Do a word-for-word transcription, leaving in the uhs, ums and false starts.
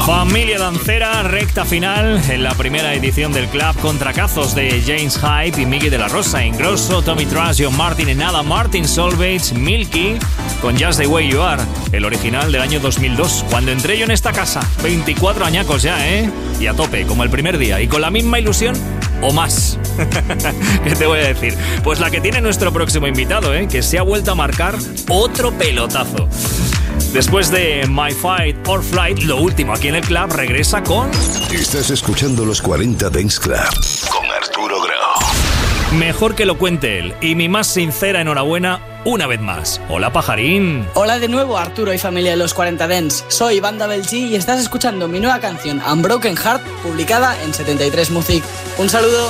Familia Dancera, recta final en la primera edición del club con tracazos de James Hype y Miggy de la Rosa, Ingrosso, Tommy Trash, John Martin, Enada, Martin Solveig, Milky con Just the Way You Are, el original del año dos mil dos, cuando entré yo en esta casa. veinticuatro añacos ya, ¿eh? Y a tope, como el primer día, y con la misma ilusión o más. ¿Qué te voy a decir? Pues la que tiene nuestro próximo invitado, ¿eh? Que se ha vuelto a marcar otro pelotazo. Después de My Fight or Flight, lo último aquí en el club regresa con... Estás escuchando los cuarenta Dance Club con Arturo Grau. Mejor que lo cuente él. Y mi más sincera enhorabuena una vez más. Hola, pajarín. Hola de nuevo, Arturo y familia de los cuarenta Dance. Soy Banda Belchi y estás escuchando mi nueva canción Unbroken Heart, publicada en setenta y tres Music. Un saludo.